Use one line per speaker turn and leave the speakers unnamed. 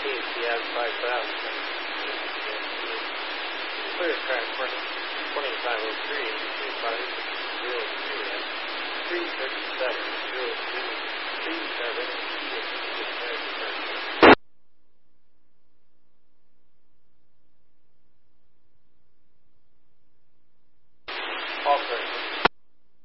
he has 5,000. Clear track for 2503, 3502, 367, 02, 37,